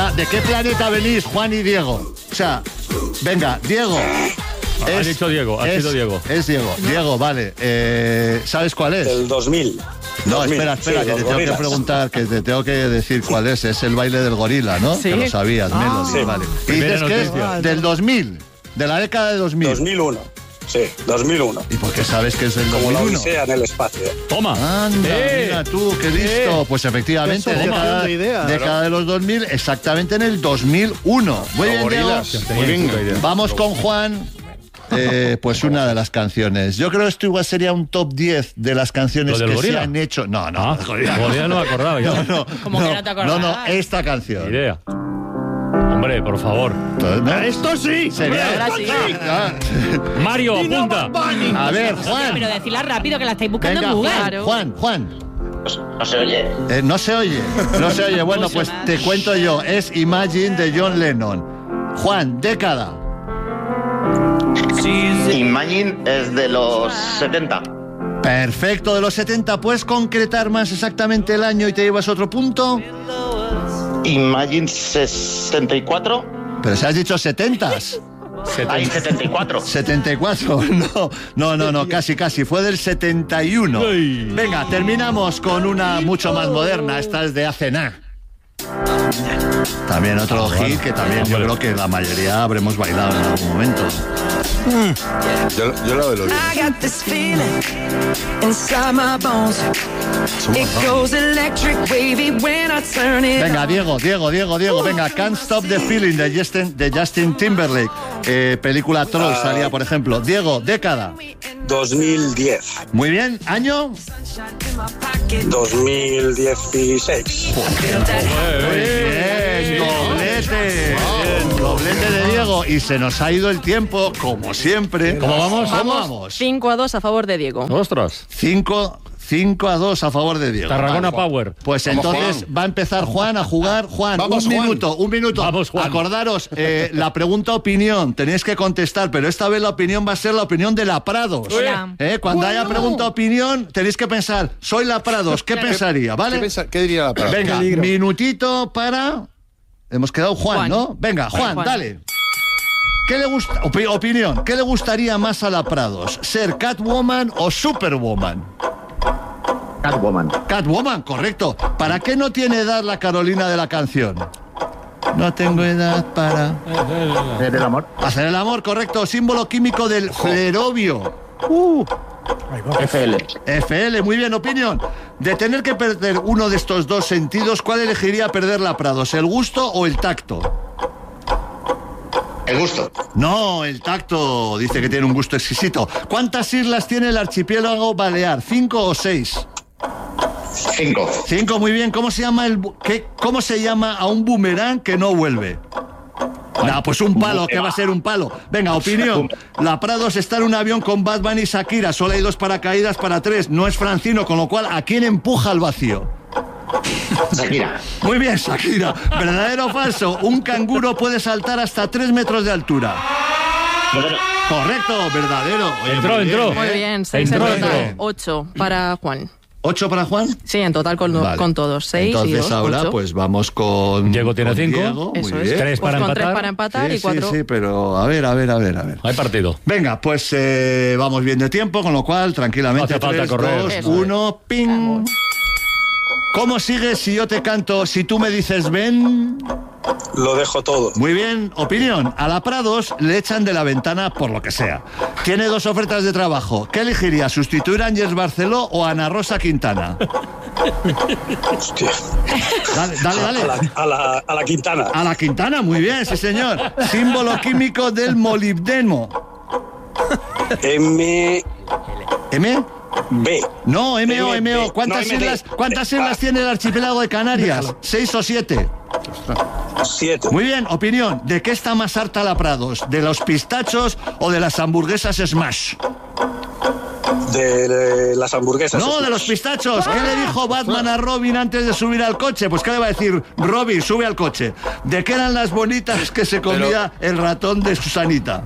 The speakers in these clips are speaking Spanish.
Venga, ¿de qué planeta venís, Juan y Diego? O sea, venga, Diego. Has dicho Diego, has sido Diego. Es Diego. No. Diego, vale. ¿Sabes cuál es? El 2000. No, 2000, espera, sí, que te tengo que preguntar, que te tengo que decir cuál es. Es el baile del gorila, ¿no? Sí. Que lo sabías, Melody, sí. vale. Y dices que es del 2000, de la década de 2000. 2001. Sí, 2001. ¿Y por qué sabes que es del 2001? Como la Odisea en el espacio. Toma. Anda, mira tú, qué listo. Pues efectivamente, década de los 2000, exactamente en el 2001. Muy bien, Diego. Muy bien. Vamos con Juan. Pues una de las canciones. Yo creo que esto igual sería un top 10 de las canciones que gorila? se han hecho. No. Gorila no me acordaba yo. Como que no te acordabas. No, esta canción. Idea. Hombre, por favor. ¿No? ¡Esto sí! Ahora sí. Mario, apunta. A ver, Juan. Pero decirla rápido, que la estáis buscando Venga, en Google. Juan. No se oye. No se oye. Bueno, pues te cuento yo. Es Imagine de John Lennon. Juan, década. Imagine es de los 70. Perfecto, de los 70. ¿Puedes concretar más exactamente el año y te llevas otro punto? Imagine 64. Pero si has dicho 70s. Hay 74. 74, no, casi. Fue del 71. Venga, terminamos con una mucho más moderna. Esta es de hace nada. También otro hit que también yo creo que la mayoría habremos bailado en algún momento. Yo lo veo bien. Venga, Diego. Venga, Can't Stop the Feeling de Justin Timberlake. Película Troll salía, por ejemplo. Diego, década. 2010. Muy bien, ¿año? 2016. Muy bien, doblete de Diego. Y se nos ha ido el tiempo, como siempre. ¿Cómo vamos? Vamos. 5-2 a favor de Diego. ¡Ostras! 5-2 a favor de Diego. Tarragona Power. Pues entonces va a empezar Juan a jugar. Juan, Vamos, un Juan. minuto. Vamos, Juan. Acordaros, la pregunta opinión, tenéis que contestar, pero esta vez la opinión va a ser la opinión de la Prados. Hola. Cuando haya pregunta opinión, tenéis que pensar, soy la Prados, ¿qué pensaría? ¿Vale? ¿Qué diría la palabra? Venga, minutito para... Hemos quedado Juan, ¿no? Venga, Juan, dale. ¿Qué le gusta? Opinión, ¿qué le gustaría más a la Prados? ¿Ser Catwoman o Superwoman? Catwoman, correcto. ¿Para qué no tiene edad la Carolina de la canción? No tengo edad para... ¿Hacer el amor? Hacer el amor, correcto. Símbolo químico del flerovio. FL, muy bien, opinión. De tener que perder uno de estos dos sentidos, ¿cuál elegiría perder la Prados? ¿El gusto o el tacto? El gusto. No, el tacto. Dice que tiene un gusto exquisito. ¿Cuántas islas tiene el archipiélago Balear? ¿5 o 6? 5. 5, muy bien. ¿Cómo se llama cómo se llama a un boomerang que no vuelve? Pues un palo, ¿qué va a ser un palo? Venga, opinión. La Prados está en un avión con Batman y Shakira. Solo hay 2 paracaídas para 3. No es Francino, con lo cual, ¿a quién empuja al vacío? Shakira. Muy bien, Shakira. ¿Verdadero o falso? Un canguro puede saltar hasta 3 metros de altura. Correcto, verdadero. Oye, Entró. Muy bien, 6 en total. 8 para Juan. ¿8 para Juan? Sí, en total con todos. 6 y 2. Entonces ahora 8. pues vamos con... Diego tiene 5. Eso Muy es. bien. 3 para Con empatar. 3 para empatar y 4. Sí, pero a ver. Hay partido. Venga, pues vamos bien de tiempo, con lo cual, tranquilamente, No hace falta 3, correr. 2, Eso 1, ping. ¿Cómo sigues si yo te canto, si tú me dices ven? Lo dejo todo. Muy bien, opinión. A la Prados le echan de la ventana por lo que sea. Tiene 2 ofertas de trabajo. ¿Qué elegiría? ¿Sustituir a Ángeles Barceló o a Ana Rosa Quintana? Hostia. Dale. A la Quintana. A la Quintana, muy bien, sí señor. Símbolo químico del molibdeno. M. B. No, MO. ¿Cuántas No, MD. islas tiene el archipiélago de Canarias? 6 o 7. 7. Muy bien, opinión. ¿De qué está más harta la Prados? ¿De los pistachos o de las hamburguesas Smash? De las hamburguesas. No, de los pistachos. ¿Qué le dijo Batman a Robin antes de subir al coche? Pues ¿qué le va a decir? Robin, sube al coche. ¿De qué eran las bonitas que se comía el ratón de Susanita?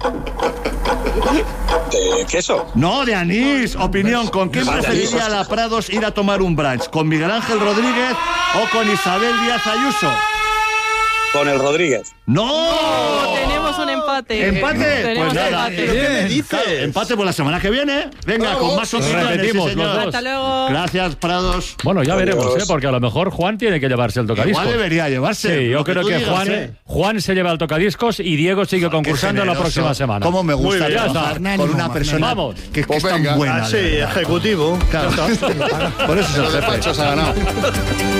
¿De queso? No, de anís. Opinión, ¿con quién preferiría la Prados ir a tomar un brunch? ¿Con Miguel Ángel Rodríguez o con Isabel Díaz Ayuso? Con el Rodríguez. ¡No! Tenemos un empate. ¿Empate? Tenemos Pues nada. empate. ¿Qué me dices? Claro, empate por la semana que viene. Venga, con más opciones. Repetimos sí, los señor. dos. Hasta luego. Gracias, Prados. Bueno, ya veremos, Adiós. porque a lo mejor Juan tiene que llevarse el tocadiscos. Igual debería llevarse. Sí, yo lo creo tú que digas, Juan se lleva el tocadiscos y Diego sigue concursando la generoso. próxima semana. Cómo me gusta Muy bien, ya trabajar está. con una persona Vamos. que Pues es tan venga. buena. Así, de verdad. ejecutivo. Claro. Por eso es el Los jefe. despachos ha ganado.